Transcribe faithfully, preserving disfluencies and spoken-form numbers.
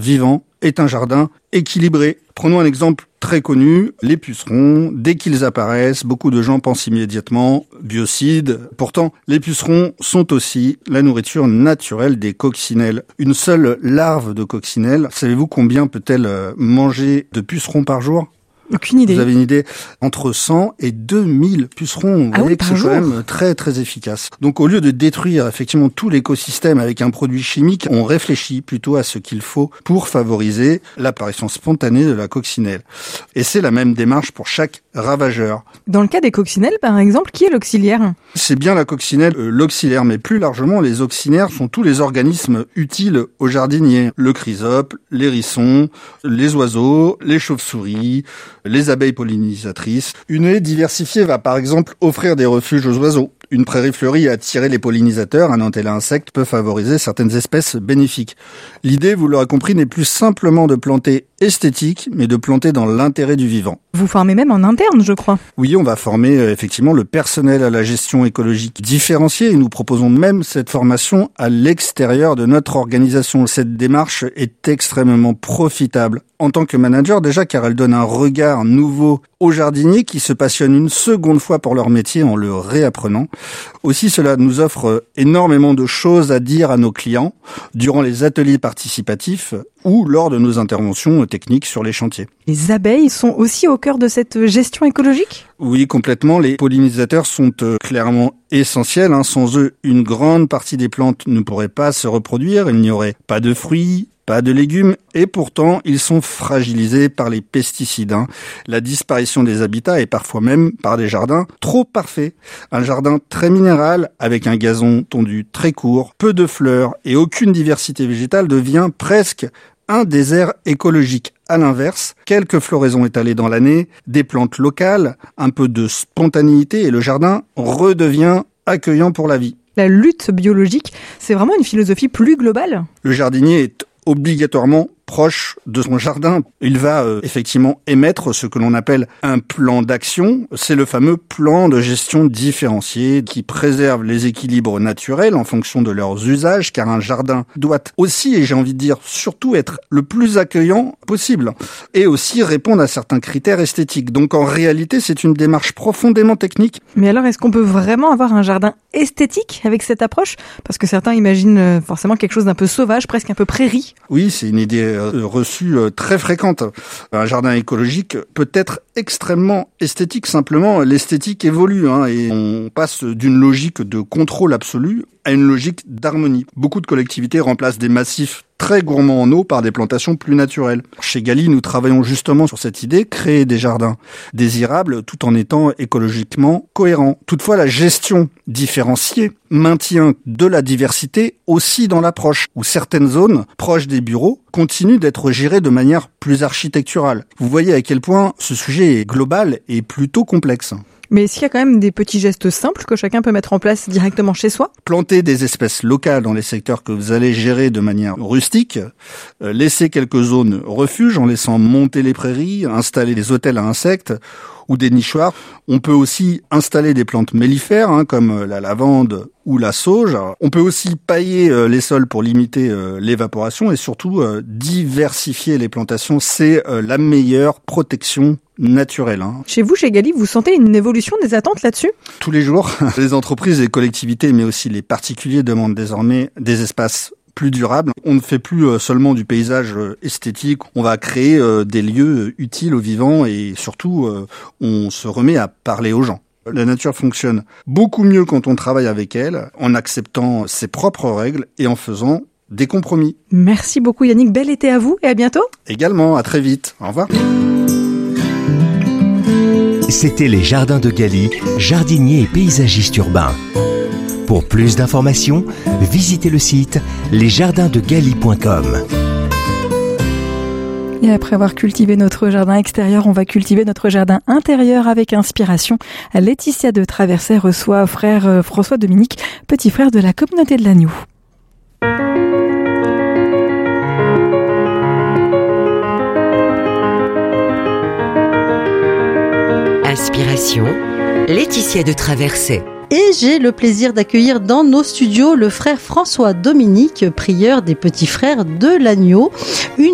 vivant est un jardin équilibré. Prenons un exemple très connu, les pucerons. Dès qu'ils apparaissent, beaucoup de gens pensent immédiatement biocides. Pourtant, les pucerons sont aussi la nourriture naturelle des coccinelles. Une seule larve de coccinelle, savez-vous combien peut-elle manger de pucerons par jour ? Aucune idée. Vous avez une idée? Entre cent et deux mille pucerons. Vous ah voyez oui, que par c'est jour. quand même très, très efficace. Donc, au lieu de détruire effectivement tout l'écosystème avec un produit chimique, on réfléchit plutôt à ce qu'il faut pour favoriser l'apparition spontanée de la coccinelle. Et c'est la même démarche pour chaque ravageur. Dans le cas des coccinelles, par exemple, qui est l'auxiliaire? C'est bien la coccinelle, euh, l'auxiliaire, mais plus largement, les auxiliaires sont tous les organismes utiles aux jardiniers. Le chrysope, l'hérisson, les oiseaux, les chauves-souris, les abeilles pollinisatrices. Une haie diversifiée va par exemple offrir des refuges aux oiseaux. Une prairie fleurie attirer les pollinisateurs, un entelle à insectes peut favoriser certaines espèces bénéfiques. L'idée, vous l'aurez compris, n'est plus simplement de planter esthétique, mais de planter dans l'intérêt du vivant. Vous formez même en interne, je crois. Oui, on va former euh, effectivement le personnel à la gestion écologique différenciée et nous proposons même cette formation à l'extérieur de notre organisation. Cette démarche est extrêmement profitable en tant que manager déjà car elle donne un regard nouveau aux jardiniers qui se passionnent une seconde fois pour leur métier en le réapprenant. Aussi, cela nous offre énormément de choses à dire à nos clients durant les ateliers participatifs ou lors de nos interventions techniques sur les chantiers. Les abeilles sont aussi au cœur de cette gestion écologique ? Oui, complètement. Les pollinisateurs sont euh, clairement essentiels. Hein. Sans eux, une grande partie des plantes ne pourrait pas se reproduire. Il n'y aurait pas de fruits, pas de légumes, et pourtant, ils sont fragilisés par les pesticides. Hein. La disparition des habitats et parfois même par des jardins trop parfaits. Un jardin très minéral, avec un gazon tondu très court, peu de fleurs et aucune diversité végétale devient presque un désert écologique. À l'inverse, quelques floraisons étalées dans l'année, des plantes locales, un peu de spontanéité et le jardin redevient accueillant pour la vie. La lutte biologique, c'est vraiment une philosophie plus globale ? Le jardinier est obligatoirement proche de son jardin. Il va euh, effectivement émettre ce que l'on appelle un plan d'action. C'est le fameux plan de gestion différencié qui préserve les équilibres naturels en fonction de leurs usages, car un jardin doit aussi, et j'ai envie de dire surtout, être le plus accueillant possible et aussi répondre à certains critères esthétiques. Donc en réalité, c'est une démarche profondément technique. Mais alors, est-ce qu'on peut vraiment avoir un jardin esthétique avec cette approche ? Parce que certains imaginent forcément quelque chose d'un peu sauvage, presque un peu prairie. Oui, c'est une idée reçue très fréquente. Un jardin écologique peut être extrêmement esthétique, simplement l'esthétique évolue hein, et on passe d'une logique de contrôle absolu à une logique d'harmonie. Beaucoup de collectivités remplacent des massifs très gourmands en eau par des plantations plus naturelles. Chez Gali, nous travaillons justement sur cette idée, créer des jardins désirables tout en étant écologiquement cohérents. Toutefois, la gestion différenciée maintient de la diversité aussi dans l'approche, où certaines zones proches des bureaux continuent d'être gérées de manière plus architecturale. Vous voyez à quel point ce sujet est global et plutôt complexe. Mais est-ce qu'il y a quand même des petits gestes simples que chacun peut mettre en place directement chez soi ? Planter des espèces locales dans les secteurs que vous allez gérer de manière rustique, euh, laisser quelques zones refuges en laissant monter les prairies, installer des hôtels à insectes ou des nichoirs. On peut aussi installer des plantes mellifères hein, comme la lavande ou la sauge. On peut aussi pailler euh, les sols pour limiter euh, l'évaporation et surtout euh, diversifier les plantations. C'est euh, la meilleure protection naturelle. Hein. Chez vous, chez Gali, vous sentez une évolution des attentes là-dessus ? Tous les jours, les entreprises, les collectivités, mais aussi les particuliers demandent désormais des espaces plus durables. On ne fait plus seulement du paysage esthétique, on va créer des lieux utiles aux vivants et surtout, on se remet à parler aux gens. La nature fonctionne beaucoup mieux quand on travaille avec elle, en acceptant ses propres règles et en faisant des compromis. Merci beaucoup Yannick, bel été à vous et à bientôt. Également, à très vite. Au revoir. C'était les Jardins de Gali, jardinier et paysagiste urbain. Pour plus d'informations, visitez le site les jardins de gali point com. Et après avoir cultivé notre jardin extérieur, on va cultiver notre jardin intérieur avec inspiration. Laetitia de Traversais reçoit frère François Dominique, petit frère de la communauté de l'Agneau. Inspiration, Laetitia de Traversais. Et j'ai le plaisir d'accueillir dans nos studios le frère François Dominique, prieur des petits frères de l'Agneau. Une